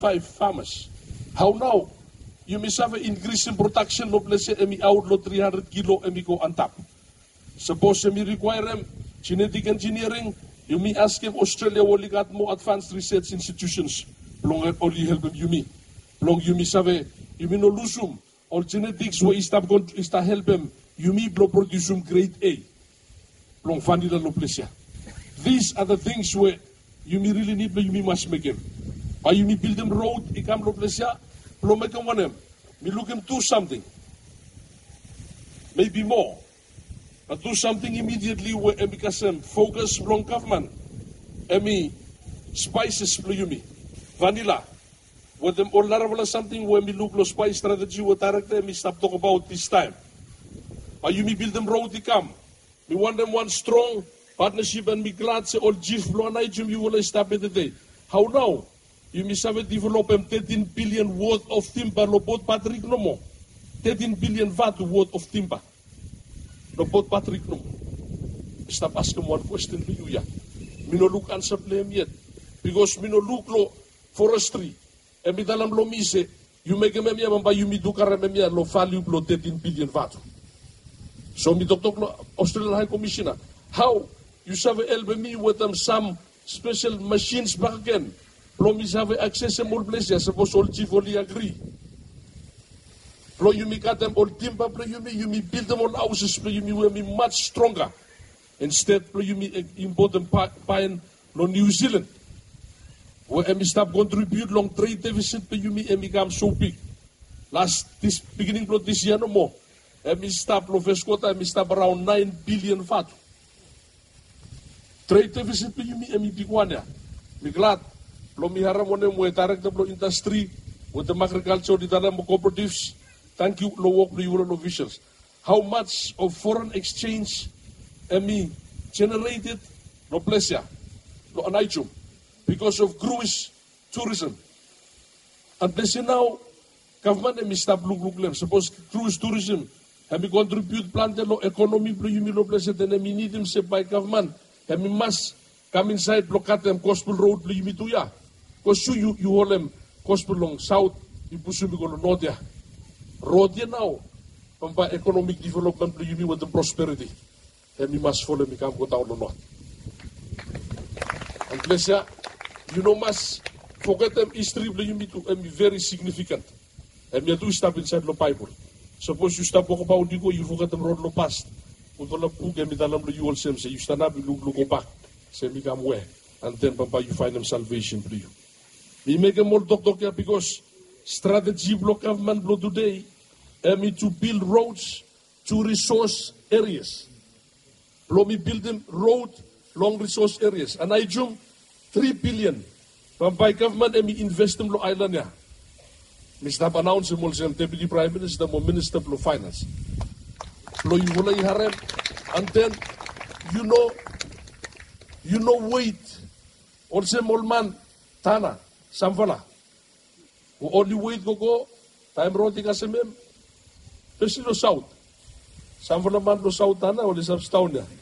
5 farmers. How now? You may have an increase in production, no place, emi outlaw 300 kilo, emi go on top. Suppose emi require them genetic engineering, you may ask him Australia will got more advanced research institutions. Long only help him you me. Long you may have you may no lose or genetics where is to help him. You may blow produce grade A. Long vanilla no place. These are the things where you may really need, but you may must make him. Or you may build them road, he come no place. Blow make him one him. Me look him do something. Maybe more. But do something immediately where because focus from government. Emi spices blow you me. Vanilla. With them all level something where me look lo spice strategy what director me stop talk about this time. But you may build them road to come. We want them one strong partnership and me glad say all GIF blow and you will stop it today. How now? You may have develop 13 billion worth of timber lo boat Patrick no more. 13 billion watt worth of timber. Lo boat Patrick no more. Stop asking one question to you ya. Me no look answer blame yet. Because me no look lo forestry. And me dalam lo mise, you make a memia mamba you me do karamemia lo value lo 13 billion watt. So me talk lo Australian High Commissioner. How you have help me with them some special machines back again. Lo me have access to more places. Suppose all chief only agree. Lo you me cut them all timber. Lo you me build them all houses. Lo you me will be much stronger. Instead, lo you me import them pine no New Zealand. Where emi stop contribute long trade deficit. Lo you me become so big. This beginning of this year no more. Emi stop lo first quarter. Emi stop around 9 billion watt. Trade deficit lo you me big one ya. Me glad. Lo mi haram one mo direct lo industry with the agriculture di dalam cooperatives. Thank you lo work lo Euro officials. How much of foreign exchange generated lo plesia lo anaichum because of cruise tourism. And this now government stop look them. Suppose cruise tourism contribute plan lo economy lo you lo plesia then need them set by government. Must come inside block at them gospel road lo you ya. Because you hold them gospel long south, you push them go north ya. Road ya now, pampa economic development you mean with the prosperity. And we must follow me come go down or not. And pleasure, you know must forget them history you mean to be very significant. And you do stop inside the Bible. Suppose you stop walk about you go, you forget them road no past. Until book and dalam you all say you stand up, you look go back. Say me come where. And then pampa you find them salvation for you. We make a more talk here because strategy block government blow today to build roads to resource areas. Blow me build them road long resource areas. And I jump 3 billion from by government invest them lo island ya. Mr. Announce him also Deputy Prime Minister or Minister of Finance. Blow you will harem and then you know wait. Also Molman Tana. Samvala. Only wait go, time roti kasemem. Pesi lo south. Samvala man lo south ana, only substown ya.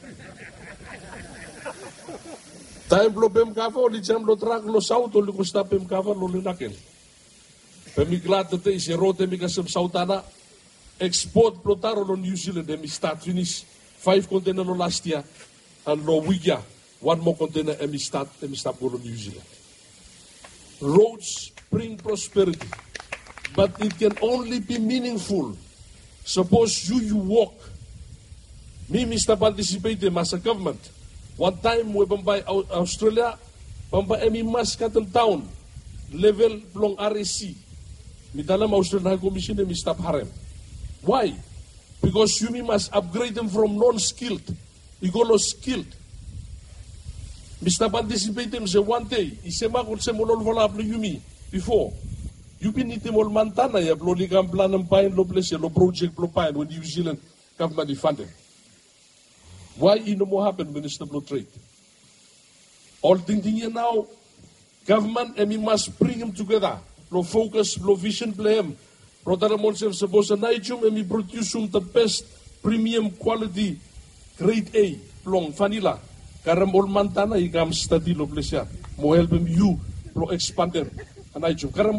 Time lo pem kava, only jam lo track lo south, only ko stop pem kava, lo linakin. Pemi glad that is a rote mi kasem south ana. Export plotaro lo New Zealand, mi start finish 5 container lo last year, and lo wigya, 1 more container, mi start go lo New Zealand. Roads bring prosperity, but it can only be meaningful. Suppose you walk. Me, Mr. Participate as a government. One time we by Australia, bamba emi Muscat town, level long RSC. Mi dalam Australian High Commission emi stop harem. Why? Because you must upgrade them from non-skilled, you go skilled. Mr. Participate them say one day, isema kung se molol wala plo yumi before. You been itim ol mantana ya plo ligam plan ng pain lo place lo project lo pain when New Zealand government funded. Why ino mo happen Minister Blo Trade? All thinking here now, government must bring them together. Lo focus, lo vision blame. Pro taramon se suppose na ichum produce the best premium quality grade A long vanilla. Karam all mantana igam study lo plesya. Mo help him you pro expand them. Anay Jum.